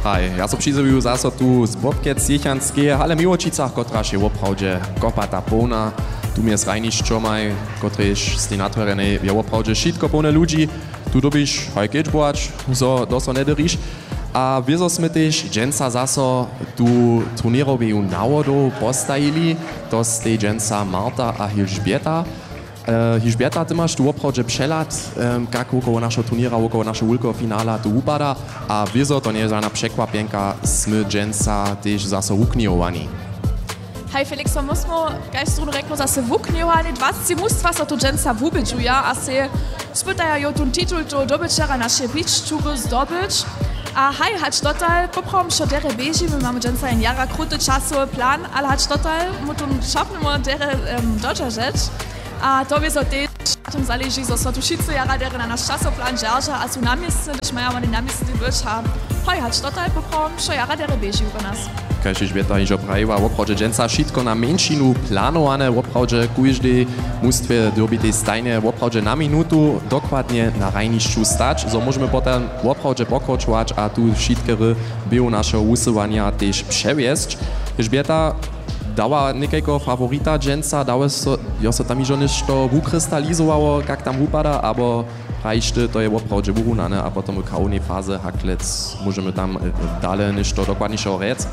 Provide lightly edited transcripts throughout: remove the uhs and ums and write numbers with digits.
Hej, ja so přizovuju zase tu z Bobkec Jechanské, ale Miłočicach, kotraž je oprawdźe kopata pona. Tu mnie z Rajniščomaj, kotrež ste natvorené, je oprawdźe šitko plne ludzi. Tu dobiš, hej, keď boač, so doso nederiš. A wieso sme tež dženca zaso tu turnierowi nawodu postajili, to ste dženca Marta a Hilžbieta. Hilžbieta, ty masz tu oprawdźe przelat, jak około naszego turniera, około naszego wielkiego finala tu upada, a wieso to nie jest żadna przekwapienka, sme dženca tež zaso ukniowani. Hej Felix, to musimy gajstrunu rekno zase wukniowani, 20 mustwa so tu dženca wubydżuja, a se spytają ten titul do dobyčera nasze beach tury zdobyć. A hej, hać dotal, poprawim się dere beži, my mamy dženca en jara kruty czasu plan, ale hać dotal, mu tu szapnemo dere dodržać. A to wieso też na tym zależy, że so tu wszyscy jara dere na nasz czasoplan dzierża, a su namiestny, gdyż mają oni namiestny być, a hej, hać dotal, poprawim się jara dere beži u nas. Kaj Hilžbieta hižo prajiwa, oprawdźe dženca šitko na menšinu planowane, oprawdźe kujždy mustwie dorbite stajne, oprawdźe na minutu dokładnie na Rajnišću stać, so możemy potem oprawdźe pokročować, a tu šitkery był naszego usuwania też przewiesć. Hilžbieta dała niekajko favorita dženca, dało so tam iżo nešto wukrystalizowało, jak tam upada, abo rajšte, to je oprawdźe wurunane, a potem w kałnej faze haklec możemy tam dalej nešto dokładniejszego rec.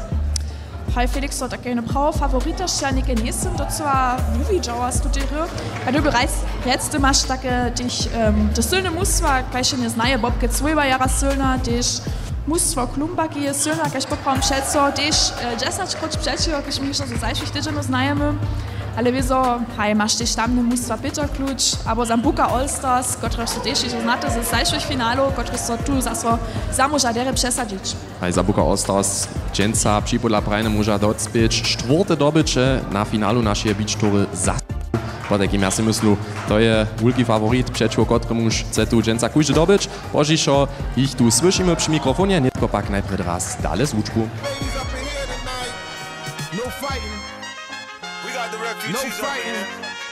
Hej Felix, so takie eine prawo favorita, ja nie jestem, to zwar uwidziała studiere, a du bereits jetzt masz takie dich das silne mustwa, kaj się nie znaje, Bobke 2 jara silna, dich mustwa Klumbaki jest silna, kaj poprawim šeco, dich dziesać kroć przeciw, kaj mi się so zajszych tydzień znajemy. Ale wieso, hej, masz też tam ne mustwa Peter Klucz, albo Zambuka Allstars, które so też iżo znate ze zajszych finalu, które so tu zaso zamożadere przesadzić. Hej, Zambuka Allstars, dženca připodla prajne môža docpieć čtvrte dobyče na finalu našej beach tury za. Po takim ja si myslu, to je wielki favorit, przeciwko któremu chce tu dženca kujże dobyć. Požišo ich tu słyszymy przy mikrofonie, nie tylko pak najpierw raz dalej z łuczku. No fighting.